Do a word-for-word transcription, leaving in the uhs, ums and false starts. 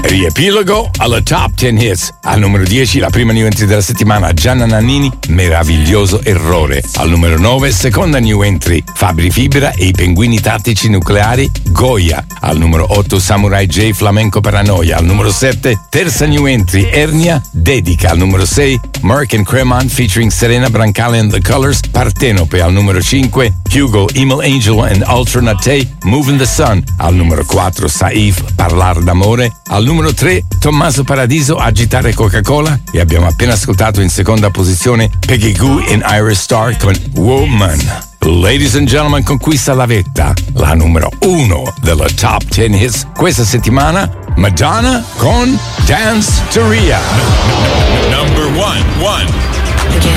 Riepilogo alla Top dieci Hits. Al numero dieci, la prima new entry della settimana, Gianna Nannini, Meraviglioso Errore. Al numero nove, seconda new entry, Fabri Fibra e i Pinguini Tattici Nucleari, Goya. Al numero otto, Samurai J, Flamenco Paranoia. Al numero sette, terza new entry, Ernia, Dedica. Al numero sei, Merck and Cremon featuring Serena Brancale and the Colors, Partenope. Al numero cinque, Hugo, Emil Angel and Ultra Nate, Moving the Sun. Al numero quattro, Saif, Parlar d'amore. Al numero tre, Tommaso Paradiso, Agitare Coca-Cola. E abbiamo appena ascoltato in seconda posizione Peggy Goo in Iris Star con Woman. Ladies and gentlemen, conquista la vetta, la numero uno della Top dieci Hits questa settimana, Madonna con Dance to Ria. Number one, one.